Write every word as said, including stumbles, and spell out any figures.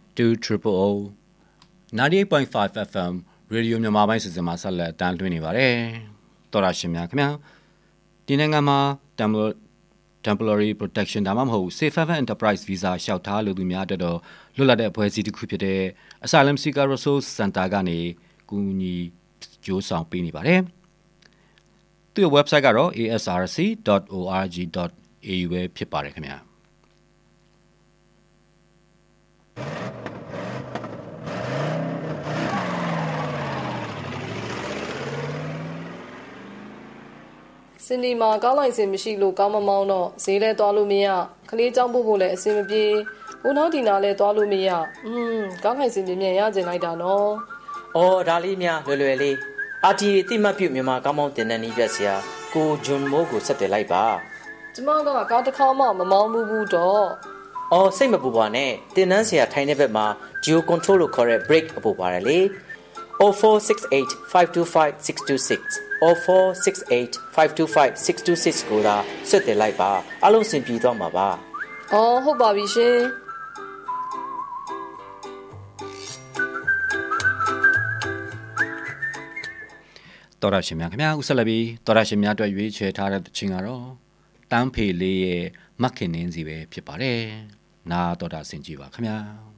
two triple o ninety-eight point five F M ရေဒီယိုမြန်မာပိုင်းစီစဉ်မှာဆက်လက်တန်းလွှင့်နေပါတယ်တော်ရရှင်များခင်ဗျာဒီနိုင်ငံမှာ temporary protection ဒါမှမဟုတ် Safe Haven Enterprise Visa လျှောက်ထားလို့သူများအတွက်တော့လွတ်လပ်တဲ့အဖွဲ့အစည်းတစ်ခုဖြစ်တဲ့ Asylum Seeker Resource Center ကနေကူညီကြိုးဆောင်ပေးနေပါတယ်သူ့ရဲ့ website ကတော့ a s r c dot org dot a u ပဲဖြစ်ပါတယ်ခင်ဗျာစင်ဒီမှာကောင်းလိုက်စင်မရှိလို့ကောင်းမမောင်းတော့ဈေးလဲသွားလို့မရခလေးကြောင်းပို့ဖို့လည်းအဆင်မပြေဦးနောက်ဒီနာလဲသွားလို့မရอืมကောင်းလိုက်စင်ပြင်းပြင်းရကျင်လိုက်တာနော်အော်ဒါလေးများလွယ်လွယ်လေးအာတီတိမှတ်ပြုမြန်မာကောင်းမောင်းတင်တဲ့နီးပြဆရာကိုဂျွန်မိုးကိုဆက်သွယ်လိုက်ပါကျမကကားတစ်ခါမှမမောင်းဘူးဘူးတော့အော်စိတ်မပူပါနဲ့တင်နန်းဆရာထိုင်တဲ့ဘက်မှာ Geo Control လို့ခေါ်တဲ့ brake အပူပါတယ်လေzero four six eight five two five six two six zero four six eight five two five six two sixကိုသာဆက်သွယ်လိုက်ပါအလုံးစင်ပြေသွားမှာပါအော်ဟုတ်ပါပြီရှင်တော်ရရှင်များခင်ဗျာဦးဆက်လက်ပြီးတော်ရရှင်များအတွက်ရွေးချယ်ထားတဲ့ချင်းကတော့တန်းဖေလေးရဲ့မခင်နင်းစီပဲဖြစ်ပါတယ်နာတော်တာဆင်ကြည့်ပါခင်ဗျာ